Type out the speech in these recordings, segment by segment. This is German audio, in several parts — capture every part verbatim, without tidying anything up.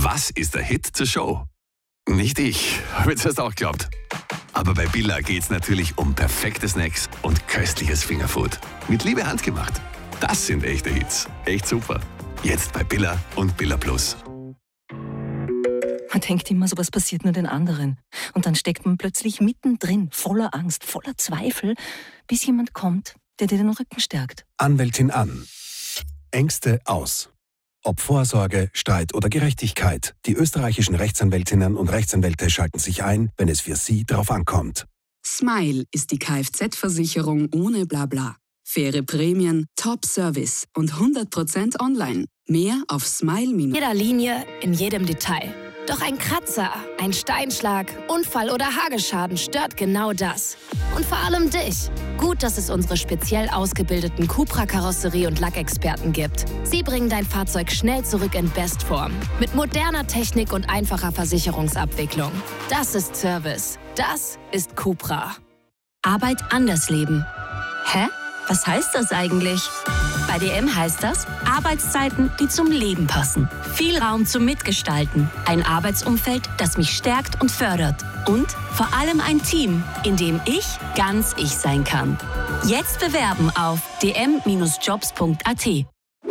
Was ist der Hit zur Show? Nicht ich, habe jetzt erst auch geglaubt. Aber bei Billa geht's natürlich um perfekte Snacks und köstliches Fingerfood. Mit Liebe handgemacht. Das sind echte Hits. Echt super. Jetzt bei Billa und Billa Plus. Man denkt immer, sowas passiert nur den anderen. Und dann steckt man plötzlich mittendrin, voller Angst, voller Zweifel, bis jemand kommt, der dir den Rücken stärkt. Anwältin an. Ängste aus. Ob Vorsorge, Streit oder Gerechtigkeit, die österreichischen Rechtsanwältinnen und Rechtsanwälte schalten sich ein, wenn es für sie drauf ankommt. Smile ist die Kfz-Versicherung ohne Blabla. Faire Prämien, Top-Service und hundert Prozent online. Mehr auf smile Bindestrich. Jeder Linie, in jedem Detail. Doch ein Kratzer, ein Steinschlag, Unfall oder Hagelschaden stört genau das. Und vor allem dich. Gut, dass es unsere speziell ausgebildeten Cupra-Karosserie- und Lackexperten gibt. Sie bringen dein Fahrzeug schnell zurück in Bestform. Mit moderner Technik und einfacher Versicherungsabwicklung. Das ist Service. Das ist Cupra. Arbeit anders leben. Hä? Was heißt das eigentlich? Bei D M heißt das Arbeitszeiten, die zum Leben passen. Viel Raum zum Mitgestalten. Ein Arbeitsumfeld, das mich stärkt und fördert. Und vor allem ein Team, in dem ich ganz ich sein kann. Jetzt bewerben auf d m Bindestrich jobs punkt a t.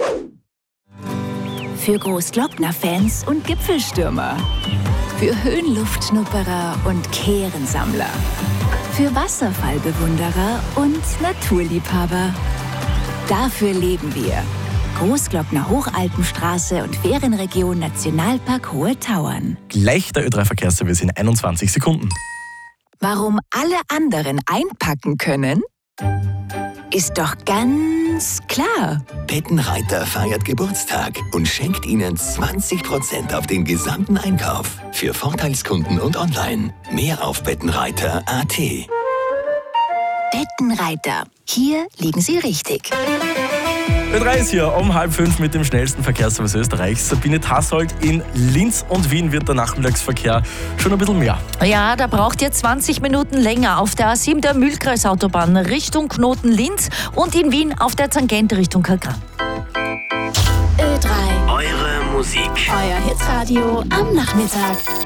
Für Großglockner-Fans und Gipfelstürmer. Für Höhenluftschnupperer und Kehrensammler. Für Wasserfallbewunderer und Naturliebhaber. Dafür leben wir. Großglockner Hochalpenstraße und Ferienregion Nationalpark Hohe Tauern. Gleich der Ö drei Verkehrsservice in einundzwanzig Sekunden. Warum alle anderen einpacken können, ist doch ganz klar. Bettenreiter feiert Geburtstag und schenkt Ihnen zwanzig Prozent auf den gesamten Einkauf. Für Vorteilskunden und online. Mehr auf bettenreiter punkt a t. Bettenreiter. Hier liegen Sie richtig. Ö drei ist hier um halb fünf mit dem schnellsten Verkehrsservice Österreichs. Sabine Tassold, in Linz und Wien wird der Nachmittagsverkehr schon ein bisschen mehr. Ja, da braucht ihr zwanzig Minuten länger auf der A sieben der Mühlkreisautobahn Richtung Knoten Linz und in Wien auf der Tangente Richtung Kalkran. Ö drei. Eure Musik. Euer Hitradio am Nachmittag.